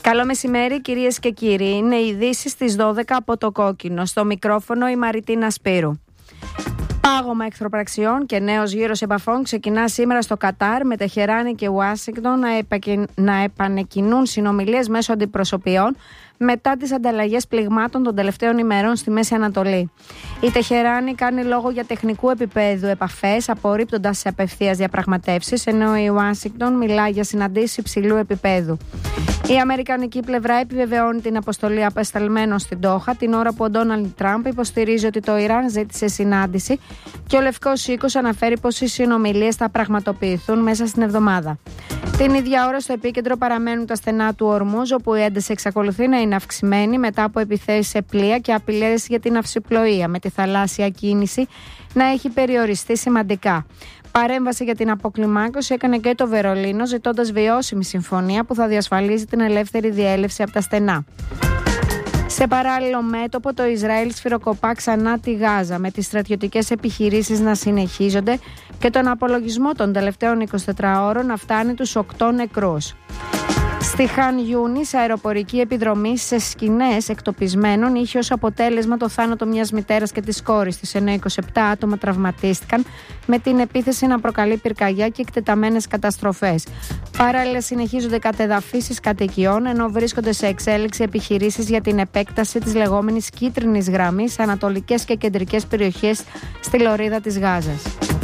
Καλό μεσημέρι, κυρίες και κύριοι. Είναι οι ειδήσεις στις 12 από το Κόκκινο. Στο μικρόφωνο η Μαριτίνα Σπύρου. Πάγωμα εχθροπραξιών και νέος γύρος επαφών ξεκινά σήμερα στο Κατάρ, με Τεχεράνη και Ουάσιγκτον να επανεκκινούν συνομιλίες μέσω αντιπροσωπιών μετά τις ανταλλαγές πληγμάτων των τελευταίων ημερών στη Μέση Ανατολή. Η Τεχεράνη κάνει λόγο για τεχνικού επίπεδου επαφές, απορρίπτοντας σε απευθείας διαπραγματεύσεις, ενώ η Ουάσιγκτον μιλά για συναντήσεις υψηλού επίπεδου. Η αμερικανική πλευρά επιβεβαιώνει την αποστολή απεσταλμένων στην Ντόχα, την ώρα που ο Ντόναλντ Τραμπ υποστηρίζει ότι το Ιράν ζήτησε συνάντηση και ο Λευκός Οίκος αναφέρει πως οι συνομιλίες θα πραγματοποιηθούν μέσα στην εβδομάδα. Την ίδια ώρα στο επίκεντρο παραμένουν τα στενά του Ορμούζ, όπου η ένταση εξακολουθεί να είναι αυξημένη μετά από επιθέσεις σε πλοία και απειλές για την ναυσιπλοεία, με τη θαλάσσια κίνηση να έχει περιοριστεί σημαντικά. Παρέμβαση για την αποκλιμάκωση έκανε και το Βερολίνο, ζητώντας βιώσιμη συμφωνία που θα διασφαλίζει την ελεύθερη διέλευση από τα στενά. Σε παράλληλο μέτωπο, το Ισραήλ σφυροκοπά ξανά τη Γάζα, με τις στρατιωτικές επιχειρήσεις να συνεχίζονται και τον απολογισμό των τελευταίων 24 ώρων να φτάνει τους 8 νεκρούς. Στη Χαν Γιούνις, αεροπορική επιδρομή σε σκηνές εκτοπισμένων είχε ως αποτέλεσμα το θάνατο μιας μητέρας και της κόρης της, ενώ 27 άτομα τραυματίστηκαν, με την επίθεση να προκαλεί πυρκαγιά και εκτεταμένες καταστροφές. Παράλληλα, συνεχίζονται κατεδαφίσεις κατοικιών, ενώ βρίσκονται σε εξέλιξη επιχειρήσεις για την επέκταση της λεγόμενης κίτρινης γραμμής σε ανατολικές και κεντρικές περιοχές στη λωρίδα της Γάζας.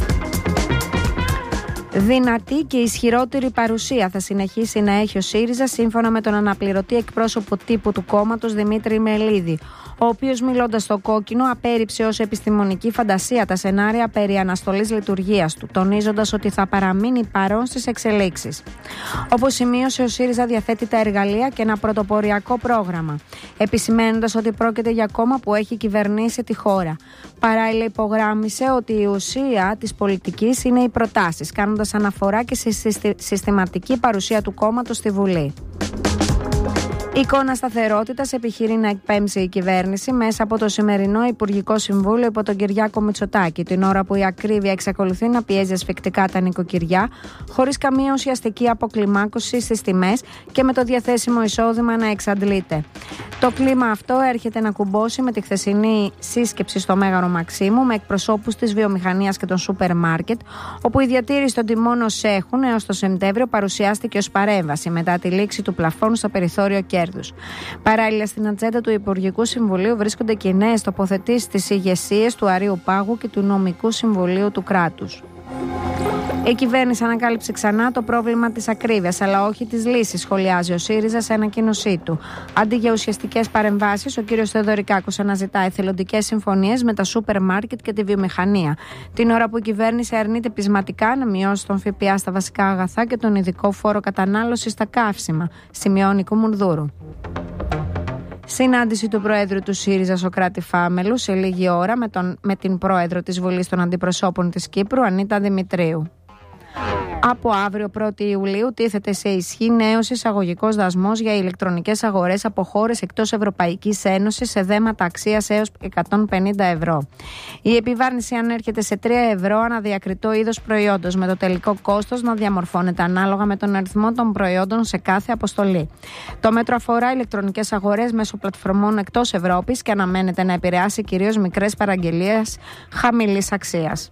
Δυνατή και ισχυρότερη παρουσία θα συνεχίσει να έχει ο ΣΥΡΙΖΑ, σύμφωνα με τον αναπληρωτή εκπρόσωπο τύπου του κόμματος Δημήτρη Μελίδη, ο οποίος, μιλώντας στο Κόκκινο, απέρριψε ως επιστημονική φαντασία τα σενάρια περί αναστολής λειτουργίας του, τονίζοντας ότι θα παραμείνει παρόν στις εξελίξεις. Όπως σημείωσε, ο ΣΥΡΙΖΑ διαθέτει τα εργαλεία και ένα πρωτοποριακό πρόγραμμα, επισημαίνοντας ότι πρόκειται για κόμμα που έχει κυβερνήσει τη χώρα. Παράλληλα, υπογράμμισε ότι η ουσία της πολιτικής είναι οι προτάσεις, κάνοντας αναφορά και σε συστηματική παρουσία του κόμματος στη Βουλή. Εικόνα σταθερότητας επιχειρεί να εκπέμψει η κυβέρνηση μέσα από το σημερινό Υπουργικό Συμβούλιο υπό τον Κυριάκο Μητσοτάκη, την ώρα που η ακρίβεια εξακολουθεί να πιέζει ασφικτικά τα νοικοκυριά, χωρίς καμία ουσιαστική αποκλιμάκωση στις τιμές και με το διαθέσιμο εισόδημα να εξαντλείται. Το κλίμα αυτό έρχεται να κουμπώσει με τη χθεσινή σύσκεψη στο Μέγαρο Μαξίμου με εκπροσώπους της βιομηχανίας και των σούπερ μάρκετ, όπου η διατήρηση των τιμών ως έχουν έως το Σεπτέμβριο παρουσιάστηκε ως παρέμβαση μετά τη λήξη του πλαφών στο περιθώριο κέρδους. Παράλληλα, στην ατζέντα του Υπουργικού Συμβουλίου βρίσκονται και νέες τοποθετήσεις της ηγεσίας του Αρείου Πάγου και του Νομικού Συμβουλίου του κράτους. Η κυβέρνηση ανακάλυψε ξανά το πρόβλημα της ακρίβειας, αλλά όχι της λύσης, σχολιάζει ο ΣΥΡΙΖΑ σε ανακοίνωσή του. Αντί για ουσιαστικές παρεμβάσεις, ο κ. Θεοδωρικάκος αναζητά εθελοντικές συμφωνίες με τα σούπερ μάρκετ και τη βιομηχανία, την ώρα που η κυβέρνηση αρνείται πεισματικά να μειώσει τον ΦΠΑ στα βασικά αγαθά και τον ειδικό φόρο κατανάλωσης στα καύσιμα, σημειώνει Κουμουνδούρου. Συνάντηση του Προέδρου του ΣΥΡΙΖΑ Σωκράτη Φάμελου σε λίγη ώρα με την Πρόεδρο της Βουλής των Αντιπροσώπων της Κύπρου, Ανίτα Δημητρίου. Από αύριο 1η Ιουλίου τίθεται σε ισχύ νέος εισαγωγικός δασμός για ηλεκτρονικές αγορές από χώρες εκτός Ευρωπαϊκής Ένωσης σε δέματα αξίας έως 150 ευρώ. Η επιβάρυνση ανέρχεται σε 3 ευρώ ανά διακριτό είδος προϊόντος, με το τελικό κόστος να διαμορφώνεται ανάλογα με τον αριθμό των προϊόντων σε κάθε αποστολή. Το μέτρο αφορά ηλεκτρονικές αγορές μέσω πλατφορμών εκτός Ευρώπης και αναμένεται να επηρεάσει κυρίως μικρές παραγγελίες χαμηλής αξίας.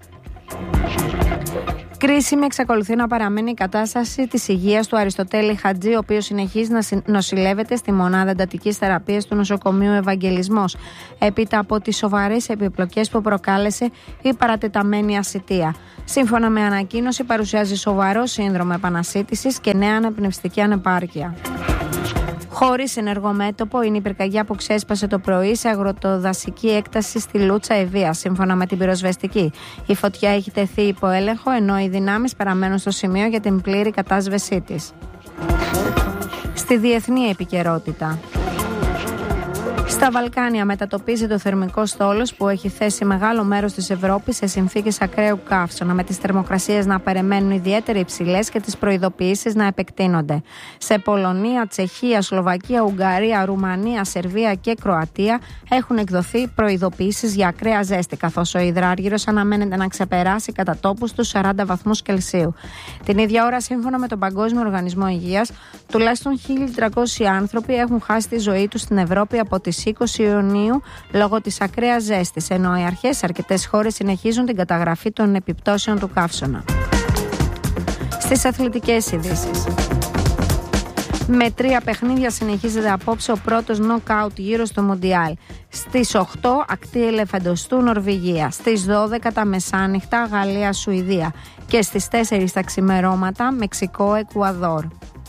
Κρίσιμη εξακολουθεί να παραμένει η κατάσταση της υγείας του Αριστοτέλη Χατζή, ο οποίος συνεχίζει να νοσηλεύεται στη μονάδα εντατικής θεραπείας του νοσοκομείου Ευαγγελισμός, έπειτα από τις σοβαρές επιπλοκές που προκάλεσε η παρατεταμένη ασιτεία. Σύμφωνα με ανακοίνωση, παρουσιάζει σοβαρό σύνδρομο επανασίτησης και νέα αναπνευστική ανεπάρκεια. Χωρίς ενεργό μέτωπο είναι η πυρκαγιά που ξέσπασε το πρωί σε αγροτοδασική έκταση στη Λούτσα Ευβοίας, σύμφωνα με την πυροσβεστική. Η φωτιά έχει τεθεί υπό έλεγχο, ενώ οι δυνάμεις παραμένουν στο σημείο για την πλήρη κατάσβεσή της. Στη διεθνή επικαιρότητα. Στα Βαλκάνια μετατοπίζει το θερμικό στόλος που έχει θέσει μεγάλο μέρος της Ευρώπης σε συνθήκες ακραίου καύσωνα, με τις θερμοκρασίες να παρεμένουν ιδιαίτερα υψηλές και τις προειδοποιήσεις να επεκτείνονται. Σε Πολωνία, Τσεχία, Σλοβακία, Ουγγαρία, Ρουμανία, Σερβία και Κροατία έχουν εκδοθεί προειδοποιήσεις για ακραία ζέστη, καθώς ο υδράργυρος αναμένεται να ξεπεράσει κατά τόπους τους 40 βαθμούς Κελσίου. Την ίδια ώρα, σύμφωνα με τον Παγκόσμιο Οργανισμό Υγείας, Τουλάχιστον 1.300 άνθρωποι έχουν χάσει τη ζωή τους στην Ευρώπη από τις 20 Ιουνίου λόγω της ακραίας ζέστης, ενώ οι αρχές σε αρκετές χώρες συνεχίζουν την καταγραφή των επιπτώσεων του καύσωνα. Στις αθλητικές ειδήσεις. Με 3 παιχνίδια συνεχίζεται απόψε ο πρώτος νοκάουτ γύρω στο Μουντιάλ. Στις 8 ακτή Ελεφαντοστού Νορβηγία, στις 12 τα μεσάνυχτα Γαλλία-Σουηδία και στις 4 τα ξημερώματα Μεξικό-Εκουαδόρ.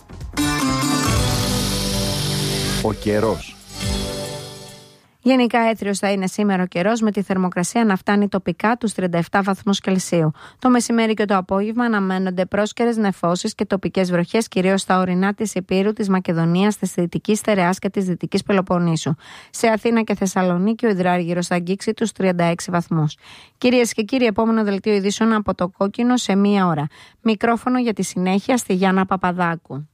Ο καιρός. Γενικά έθριος θα είναι σήμερα ο καιρός, με τη θερμοκρασία να φτάνει τοπικά τους 37 βαθμούς Κελσίου. Το μεσημέρι και το απόγευμα αναμένονται πρόσκαιρες νεφώσεις και τοπικές βροχές, κυρίως στα ορεινά της Ηπείρου, της Μακεδονίας, της Δυτικής Στερεάς και της Δυτικής Πελοποννήσου. Σε Αθήνα και Θεσσαλονίκη ο υδράργυρος θα αγγίξει τους 36 βαθμούς. Κυρίες και κύριοι, επόμενο δελτίο ειδήσεων από το Κόκκινο σε 1 ώρα. Μικρόφωνο για τη συνέχεια στη Γιάννα Παπαδάκου.